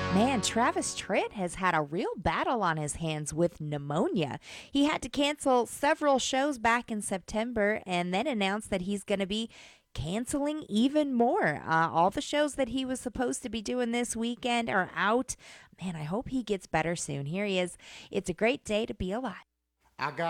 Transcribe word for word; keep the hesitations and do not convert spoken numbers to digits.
Man, Travis Tritt has had a real battle on his hands with pneumonia. He had to cancel several shows back in September and then announced that he's going to be canceling even more. Uh, all the shows that he was supposed to be doing this weekend are out. Man, I hope he gets better soon. Here he is. It's a great day to be alive. I got